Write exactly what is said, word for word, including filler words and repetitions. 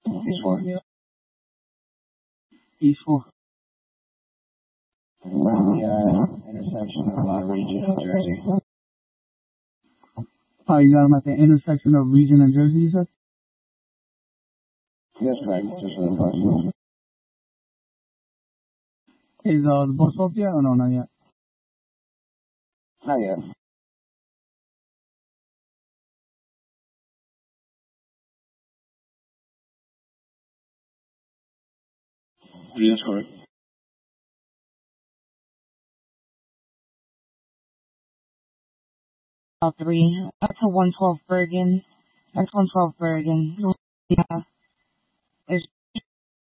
East four. East four. The uh, intersection of uh, Region, New Jersey. Oh, you got them at the intersection of Region and Jersey, you said? Yes, correct. Just for the bus. Is uh, the bus off yet or no, not yet? Not yet. Yes, correct. Uh, three. That's a one twelve Bergen. That's one twelve Bergen. Yeah. It's